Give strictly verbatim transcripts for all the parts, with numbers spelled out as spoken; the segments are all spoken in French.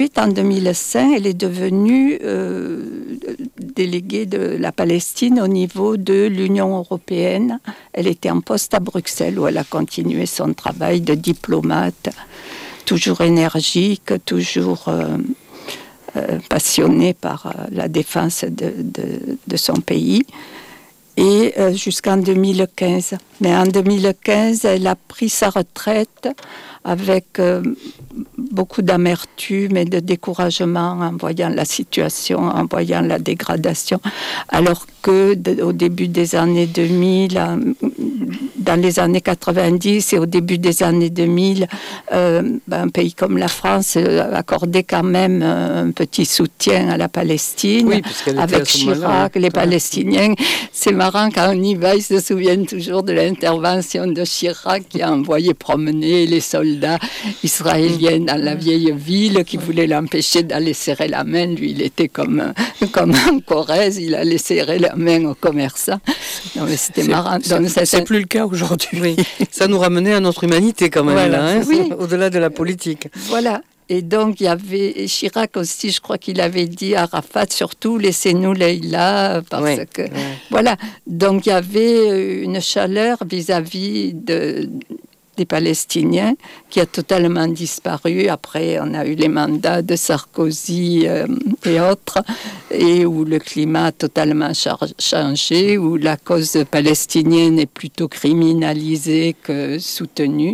En deux mille cinq, elle est devenue euh, déléguée de la Palestine au niveau de l'Union européenne. Elle était en poste à Bruxelles où elle a continué son travail de diplomate, toujours énergique, toujours euh, euh, passionnée par euh, la défense de, de, de son pays. Et euh, jusqu'en deux mille quinze. Mais en deux mille quinze, elle a pris sa retraite avec euh, beaucoup d'amertume et de découragement en voyant la situation, en voyant la dégradation, alors que de, au début des années deux mille, dans les années quatre-vingt-dix et au début des années deux mille, euh, ben, un pays comme la France accordait quand même un petit soutien à la Palestine, oui, avec Chirac, les Palestiniens. C'est marrant, quand on y va, ils se souviennent toujours de l'intervention de Chirac qui a envoyé promener les soldats israéliens dans la vieille ville, qui voulaient l'empêcher d'aller serrer la main. Lui, il était comme, comme en Corrèze, il allait serrer la main aux commerçants. Non, mais c'était c'est, marrant. C'est, Donc, c'est, c'est plus le cas aujourd'hui. Oui. Ça nous ramenait à notre humanité quand même, voilà. Là, hein, oui. Au-delà de la politique. Voilà. Et donc, il y avait Chirac aussi, je crois qu'il avait dit à Arafat, surtout, laissez-nous Leïla, parce ouais, que... Ouais. Voilà. Donc, il y avait une chaleur vis-à-vis de, des Palestiniens qui a totalement disparu. Après, on a eu les mandats de Sarkozy euh, et autres, et où le climat a totalement char- changé, où la cause palestinienne est plutôt criminalisée que soutenue,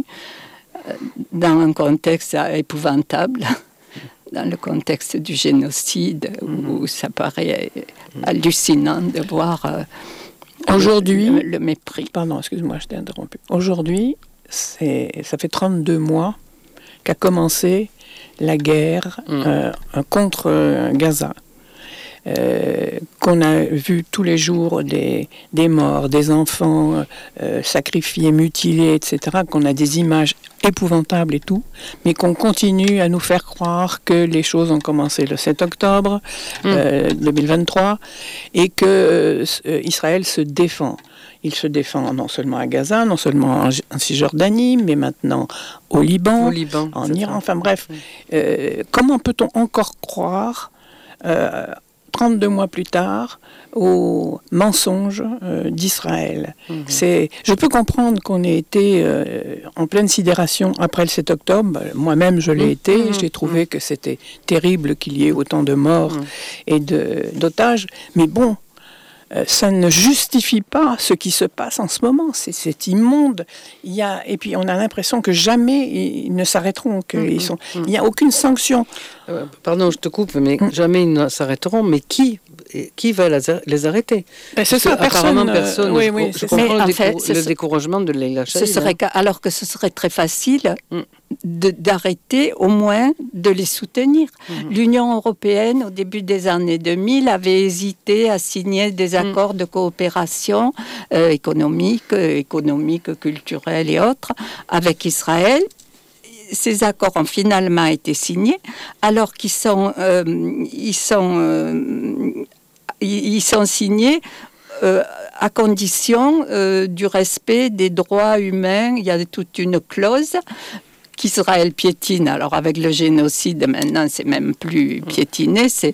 dans un contexte épouvantable, dans le contexte du génocide, où, où ça paraît hallucinant de voir euh, aujourd'hui, le, le mépris. Pardon, excuse-moi, je t'ai interrompu. Aujourd'hui, c'est, ça fait trente-deux mois qu'a commencé la guerre mmh. euh, contre euh, Gaza. Euh, qu'on a vu tous les jours des, des morts, des enfants euh, sacrifiés, mutilés, et cetera, qu'on a des images épouvantables et tout, mais qu'on continue à nous faire croire que les choses ont commencé le sept octobre mmh. euh, deux mille vingt-trois et que euh, Israël se défend. Il se défend non seulement à Gaza, non seulement en, en Cisjordanie, mais maintenant au Liban, au Liban en Iran, ça. Enfin bref. Euh, comment peut-on encore croire euh, trente-deux mois plus tard, aux mensonges euh, d'Israël. Mmh. C'est, je peux comprendre qu'on ait été euh, en pleine sidération après le sept octobre. Moi-même, je l'ai mmh. été. Mmh. J'ai trouvé mmh. que c'était terrible qu'il y ait autant de morts mmh. et de, d'otages. Mais bon, euh, ça ne justifie pas ce qui se passe en ce moment. C'est, c'est immonde. Il y a, et puis, on a l'impression que jamais ils ne s'arrêteront. Que mmh. ils sont, mmh. il n'y a aucune sanction. Euh, pardon, je te coupe, mais mmh. jamais ils ne s'arrêteront. Mais qui Qui va les arrêter? Ben c'est ça, apparemment personne. personne. Euh, oui, je, oui, je comprends mais le, fait, décour- le découragement de Leïla Shahid. Ce serait, hein. Alors que ce serait très facile mm. de, d'arrêter, au moins, de les soutenir. Mm. L'Union européenne, au début des années deux mille, avait hésité à signer des accords mm. de coopération euh, économique, économique, culturelle et autres avec Israël. Ces accords ont finalement été signés, alors qu'ils sont, euh, ils sont, euh, ils sont signés euh, à condition euh, du respect des droits humains. Il y a toute une clause qu'Israël piétine. Alors avec le génocide, maintenant, c'est même plus piétiné, c'est...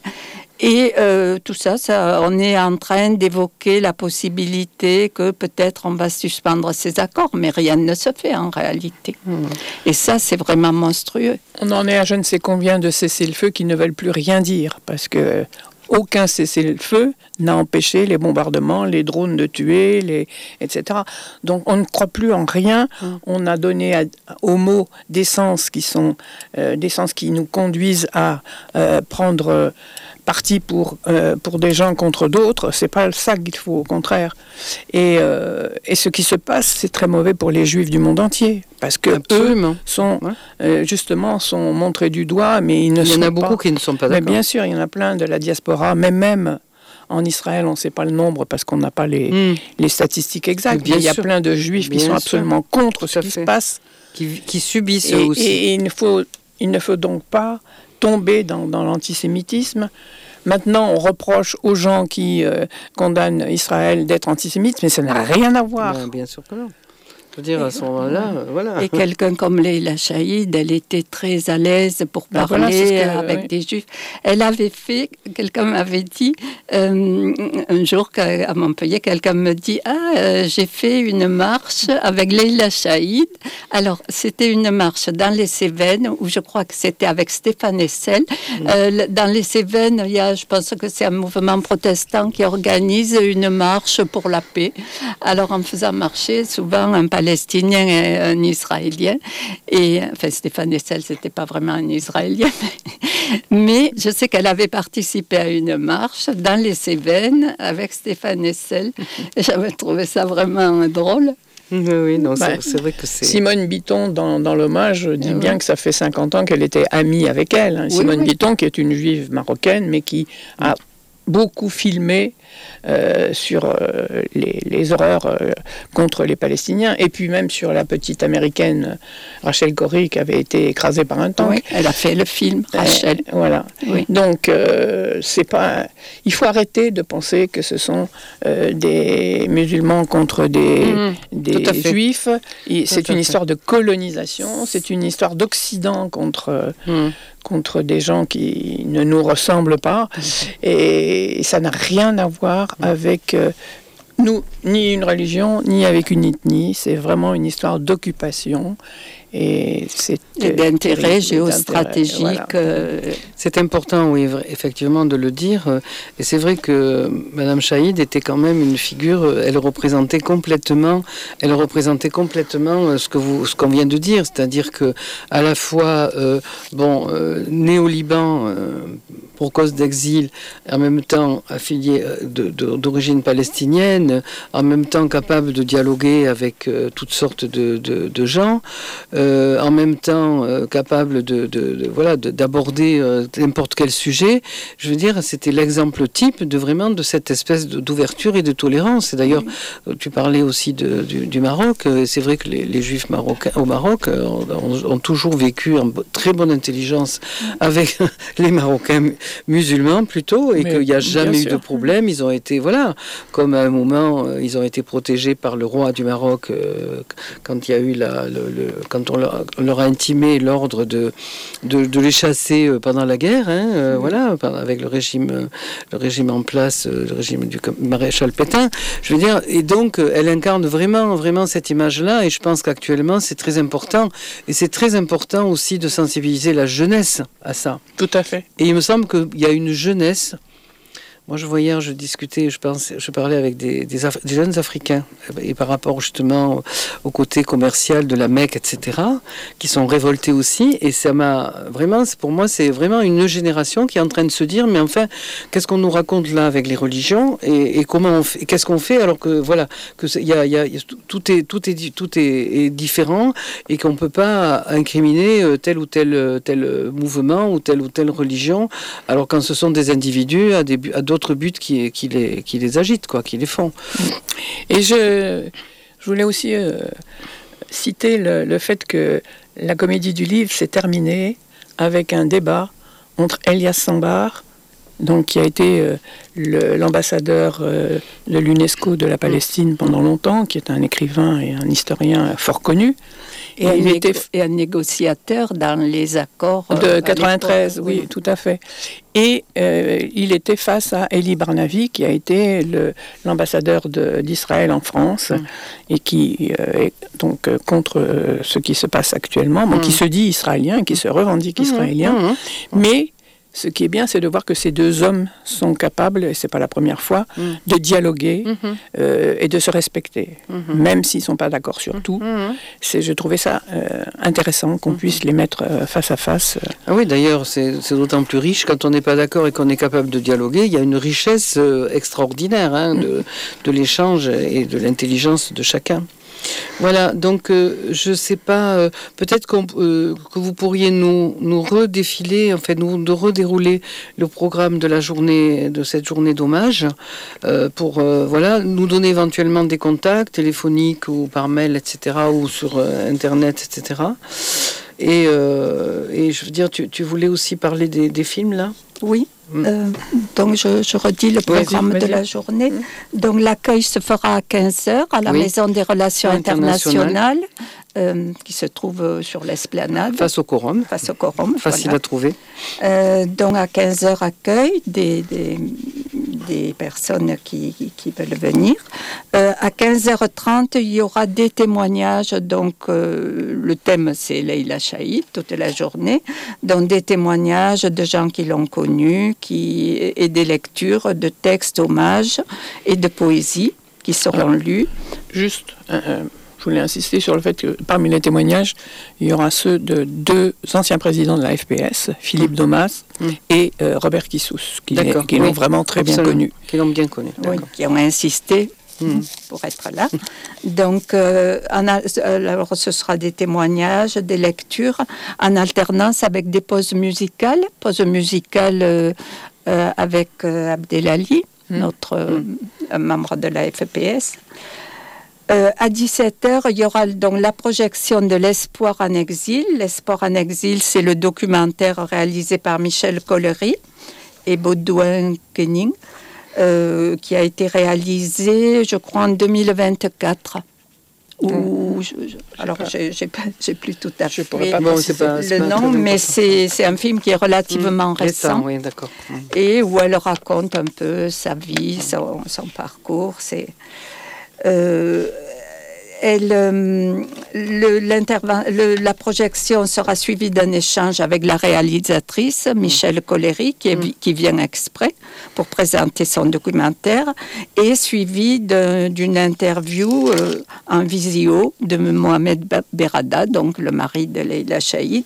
Et euh, tout ça, ça, on est en train d'évoquer la possibilité que peut-être on va suspendre ces accords, mais rien ne se fait en réalité. Mmh. Et ça, c'est vraiment monstrueux. On en est à je ne sais combien de cessez-le-feu qui ne veulent plus rien dire, parce que aucun cessez-le-feu n'a empêché les bombardements, les drones de tuer, les, et cetera. Donc on ne croit plus en rien. Mmh. On a donné à, aux mots des sens qui sont euh, des sens qui nous conduisent à euh, prendre euh, parti pour euh, pour des gens contre d'autres. C'est pas ça qu'il faut, au contraire. Et euh, et ce qui se passe, c'est très mauvais pour les Juifs du monde entier, parce que Absolument. eux sont ouais. euh, justement sont montrés du doigt, mais ils ne il sont pas. Il y en a beaucoup qui ne sont pas d'accord. Mais bien sûr, il y en a plein de la diaspora, mais même en Israël, on ne sait pas le nombre parce qu'on n'a pas les, mmh. les statistiques exactes. Mais il y a plein de Juifs bien qui sont sûr. absolument contre ce qui se passe. Qui, qui subissent et, aussi. Et, et il, ne faut, il ne faut donc pas tomber dans, dans l'antisémitisme. Maintenant, on reproche aux gens qui euh, condamnent Israël d'être antisémites, mais ça n'a rien à voir. Ben, bien sûr que non. Je veux dire, à ce moment-là, euh, voilà. Et quelqu'un comme Leila Chaïd, elle était très à l'aise pour Ben parler voilà, que, avec oui. des juifs. Elle avait fait, quelqu'un m'avait dit, euh, un jour à Montpellier, quelqu'un me dit, ah, euh, j'ai fait une marche avec Leila Chaïd. Alors, c'était une marche dans les Cévennes, où je crois que c'était avec Stéphane Hessel. Mmh. Euh, dans les Cévennes, il y a, je pense que c'est un mouvement protestant qui organise une marche pour la paix. Alors, en faisant marcher souvent un Palestinien et un Israélien, et enfin Stéphane Hessel, c'était pas vraiment un Israélien, mais je sais qu'elle avait participé à une marche dans les Cévennes avec Stéphane Hessel, et j'avais trouvé ça vraiment drôle. Oui, oui, non, bah, c'est, c'est vrai que c'est... Simone Bitton, dans, dans l'hommage, dit oui. bien que ça fait cinquante ans qu'elle était amie avec elle. Hein. Oui, Simone oui. Bitton, qui est une juive marocaine, mais qui oui. a beaucoup filmé euh, sur euh, les, les horreurs euh, contre les Palestiniens, et puis même sur la petite américaine Rachel Corrie qui avait été écrasée par un tank. Oui, elle a fait le film, Rachel. Euh, voilà. Oui. Donc, euh, c'est pas... il faut arrêter de penser que ce sont euh, des musulmans contre des, mmh, des juifs. Et c'est une histoire de colonisation, c'est une histoire d'Occident contre... Mmh. contre des gens qui ne nous ressemblent pas, et ça n'a rien à voir avec euh, nous, ni une religion, ni avec une ethnie. C'est vraiment une histoire d'occupation et c'est et d'intérêt géostratégique. Voilà. Euh... C'est important, oui, effectivement, de le dire. Et c'est vrai que Madame Chaïd était quand même une figure. Elle représentait complètement, elle représentait complètement ce que vous, ce qu'on vient de dire, c'est-à-dire que à la fois, euh, bon, euh, née au Liban euh, pour cause d'exil, en même temps affiliée de, de, d'origine palestinienne, en même temps capable de dialoguer avec euh, toutes sortes de, de, de gens. Euh, Euh, en même temps euh, capable de, de, de voilà de, d'aborder euh, n'importe quel sujet. Je veux dire, c'était l'exemple type de vraiment de cette espèce de, d'ouverture et de tolérance. Et d'ailleurs, oui. tu parlais aussi de, du, du Maroc. Et c'est vrai que les, les Juifs marocains au Maroc euh, ont, ont toujours vécu en très bonne intelligence avec les Marocains musulmans plutôt, et Mais, qu'il n'y a jamais eu sûr. de problème. Ils ont été voilà, comme à un moment, euh, ils ont été protégés par le roi du Maroc euh, quand il y a eu la le, le quand on leur, on leur a intimé l'ordre de, de, de les chasser pendant la guerre, hein, euh, mmh. voilà, avec le régime, le régime en place, le régime du maréchal Pétain. Je veux dire, et donc elle incarne vraiment, vraiment cette image-là, et je pense qu'actuellement c'est très important, et c'est très important aussi de sensibiliser la jeunesse à ça. Tout à fait. Et il me semble qu'il y a une jeunesse. Moi, je voyais, je discutais, je, pensais, je parlais avec des, des, Af- des jeunes Africains, et par rapport justement au, au côté commercial de la Mecque, et cetera, qui sont révoltés aussi. Et ça m'a vraiment, pour moi, c'est vraiment une génération qui est en train de se dire, mais enfin, qu'est-ce qu'on nous raconte là avec les religions, et, et comment on fait, et qu'est-ce qu'on fait alors que voilà, que y a, y a, tout est tout est tout est, est différent, et qu'on peut pas incriminer tel ou tel tel mouvement ou telle ou telle religion, alors quand ce sont des individus à des à d'autres buts qui, qui, les, qui les agitent, quoi, qui les font. Et je, je voulais aussi euh, citer le, le fait que la comédie du livre s'est terminée avec un débat entre Elias Sambar, donc, qui a été euh, le, l'ambassadeur euh, de l'UNESCO de la Palestine pendant longtemps, qui est un écrivain et un historien fort connu. Et, et, un, négo- était... et un négociateur dans les accords... De quatre-vingt-treize, oui, oui, tout à fait. Et euh, il était face à Elie Barnavi, qui a été le, l'ambassadeur de, d'Israël en France, mmh. et qui euh, est donc euh, contre euh, ce qui se passe actuellement, bon, mmh. qui se dit israélien, qui se revendique mmh. israélien, mmh. mais... Ce qui est bien, c'est de voir que ces deux hommes sont capables, et c'est pas la première fois, mmh. de dialoguer mmh. euh, et de se respecter, mmh. même s'ils sont pas d'accord sur tout. Mmh. C'est, je trouvais ça euh, intéressant qu'on mmh. puisse les mettre euh, face à face. Ah oui, d'ailleurs, c'est, c'est d'autant plus riche quand on n'est pas d'accord et qu'on est capable de dialoguer. Il y a une richesse euh, extraordinaire hein, mmh. de, de l'échange et de l'intelligence de chacun. Voilà, donc euh, je ne sais pas, euh, peut-être qu'on, euh, que vous pourriez nous, nous redéfiler, en fait, nous de redérouler le programme de la journée, de cette journée d'hommage, euh, pour euh, voilà, nous donner éventuellement des contacts téléphoniques ou par mail, et cetera, ou sur euh, Internet, et cetera. Et, euh, et je veux dire, tu, tu voulais aussi parler des, des films, là ? Oui. Euh, donc, je, je redis le programme vas-y, vas-y. de la journée. Donc, l'accueil se fera à quinze heures à la Oui. Maison des Relations Internationales. Internationales, euh, qui se trouve sur l'Esplanade, Face au quorum. face au quorum. Facile voilà. à trouver. Euh, donc, à quinze heures, accueil des, des, des personnes qui, qui, qui veulent venir. Euh, à quinze heures trente, il y aura des témoignages. Donc, euh, le thème, c'est Leïla Chaïd, toute la journée. Donc, des témoignages de gens qui l'ont connue, qui, et des lectures de textes, hommages et de poésie qui seront lus. Juste, euh, euh, je voulais insister sur le fait que parmi les témoignages, il y aura ceux de deux anciens présidents de la F P S, Philippe Mmh. Domas Mmh. et euh, Robert Kissous, qui, D'accord, qui l'ont oui. vraiment très bien Absolument. connu. Qui l'ont bien connu. Oui, D'accord. qui ont insisté Mmh. pour être là. Donc, euh, en a- alors, ce sera des témoignages, des lectures, en alternance avec des pauses musicales, pauses musicales euh, euh, avec euh, Abdelali, Mmh. notre euh, un membre de la F P S. Euh, à dix-sept heures, il y aura donc la projection de L'Espoir en exil. L'Espoir en exil, c'est le documentaire réalisé par Michel Collery et Baudouin Kenning, euh, qui a été réalisé, je crois, en deux mille vingt-quatre. Où je- je- alors, pas. j'ai j'ai pas- j'ai plus tout à fait pourrais pas Bon, c'est pas- c'est le pas nom, très mais important. c'est c'est un film qui est relativement récent. Oui, d'accord. Mmh. Et où elle raconte un peu sa vie, son, son parcours. C'est, euh, elle, euh, le, l'interven- le- la projection sera suivie d'un échange avec la réalisatrice Michel Collery, qui, est vi- qui vient exprès pour présenter son documentaire, et suivie d'un- d'une interview euh, en visio de Mohamed Ba- Berada, donc le mari de Leïla Chaïd.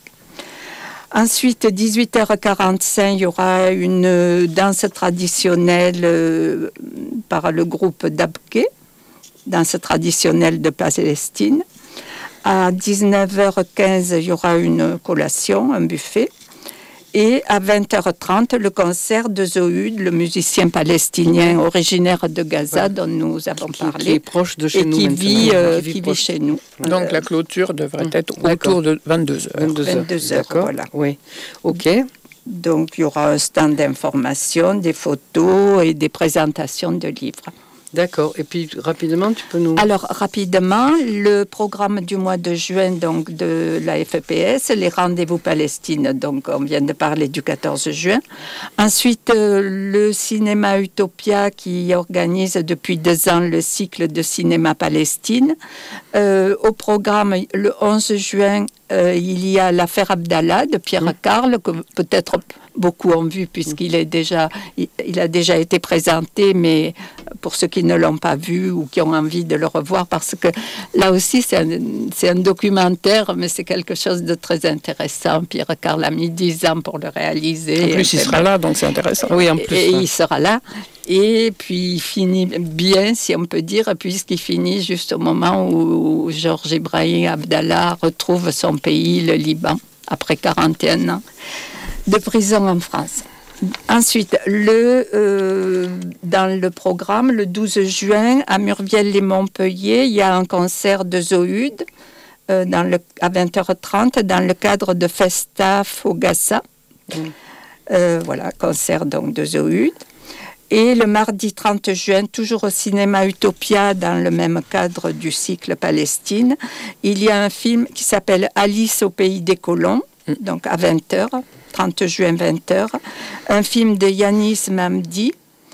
Ensuite, dix-huit heures quarante-cinq, il y aura une danse traditionnelle euh, par le groupe Dabke, danse traditionnelle de Palestine. À dix-neuf heures quinze, il y aura une collation, un buffet. Et à vingt heures trente, le concert de Zohud, le musicien palestinien originaire de Gaza, Ouais. dont nous avons Qui, parlé, qui est proche de chez et nous qui maintenant. vit, euh, Qui vit qui vit proche. chez nous. Donc Euh, la clôture devrait Mmh. être D'accord. autour de vingt-deux heures. vingt-deux heures. vingt-deux heures, D'accord. voilà. Oui. OK. Donc, il y aura un stand d'information, des photos et des présentations de livres. D'accord. Et puis, rapidement, tu peux nous... Alors, rapidement, le programme du mois de juin donc, de la F P S, les rendez-vous Palestine, donc on vient de parler du quatorze juin. Ensuite, euh, le cinéma Utopia qui organise depuis deux ans le cycle de cinéma Palestine. Euh, au programme, le onze juin, euh, il y a l'affaire Abdallah de Pierre Mmh. Carle, que peut-être beaucoup ont vu puisqu'il est déjà, il, il a déjà été présenté, mais pour ceux qui ne l'ont pas vu ou qui ont envie de le revoir, parce que là aussi c'est un, c'est un documentaire, mais c'est quelque chose de très intéressant. Pierre Carle a mis dix ans pour le réaliser. En plus, il sera là, donc c'est intéressant. Oui, en plus. Et hein. il sera là. Et puis il finit bien, si on peut dire, puisqu'il finit juste au moment où Georges Ibrahim Abdallah retrouve son pays, le Liban, après quarante et un ans de prison en France. Ensuite, le, euh, dans le programme, le douze juin, à Murviel-les-Montpellier, il y a un concert de Zohud euh, dans le, à vingt heures trente dans le cadre de Festa Fogassa. Mm. Euh, voilà, concert donc de Zohud. Et le mardi trente juin, toujours au cinéma Utopia, dans le même cadre du cycle Palestine, il y a un film qui s'appelle Alice au pays des colons, mm. donc à vingt heures, trente juin, vingt heures, un film de Yanis Mamdi,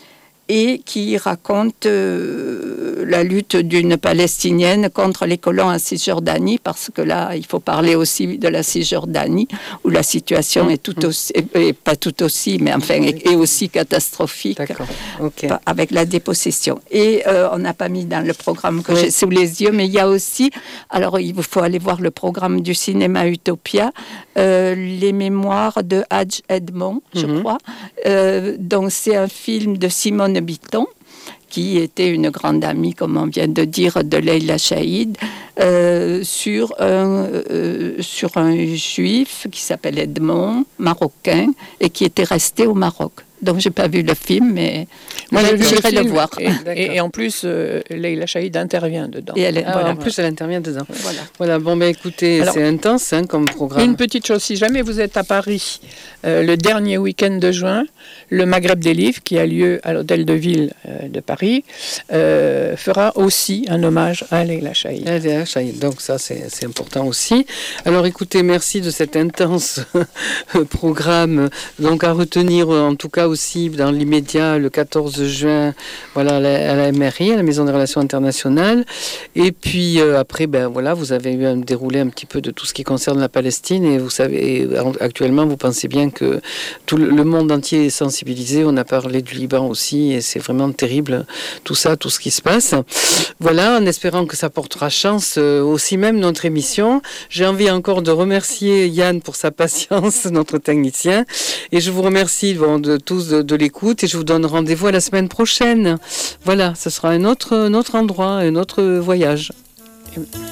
et qui raconte euh, la lutte d'une Palestinienne contre les colons en Cisjordanie, parce que là, il faut parler aussi de la Cisjordanie, où la situation est tout aussi, et pas tout aussi, mais enfin, est, est aussi catastrophique. D'accord. OK. Avec la dépossession. Et euh, on n'a pas mis dans le programme que Oui. j'ai sous les yeux, mais il y a aussi, alors il faut aller voir le programme du cinéma Utopia, euh, les mémoires de Hadj Edmond, je Mhm. crois. Euh, donc c'est un film de Simone Bitton, qui était une grande amie, comme on vient de dire, de Leïla Chaïd, euh, sur, un, euh, sur un juif qui s'appelle Edmond, marocain, et qui était resté au Maroc. Donc j'ai pas vu le film, mais moi j'ai vu j'irai le, le film, voir. Et, et, et en plus, euh, Leïla Chaïd intervient dedans. Et elle est, Ah, voilà, en plus, elle intervient dedans. Voilà. Voilà, bon, ben écoutez, Alors, c'est intense hein, comme programme. Une petite chose, si jamais vous êtes à Paris euh, le dernier week-end de juin, le Maghreb des livres, qui a lieu à l'Hôtel de Ville euh, de Paris, euh, fera aussi un hommage à Leïla Chaïd. Leïla Chaïd, donc ça c'est, c'est important aussi. Alors écoutez, merci de cet intense programme, donc à retenir en tout cas aussi dans l'immédiat le quatorze juin, voilà, à la, à la M R I, à la Maison des Relations Internationales. Et puis euh, après, ben voilà, vous avez eu un déroulé un petit peu de tout ce qui concerne la Palestine et vous savez, actuellement, vous pensez bien que tout le monde entier est sensibilisé. On a parlé du Liban aussi et c'est vraiment terrible tout ça, tout ce qui se passe. Voilà, en espérant que ça portera chance euh, aussi même notre émission. J'ai envie encore de remercier Yann pour sa patience, notre technicien, et je vous remercie bon, de tous de, de l'écoute et je vous donne rendez-vous à la semaine prochaine. Voilà, ce sera un autre, un autre endroit, un autre voyage.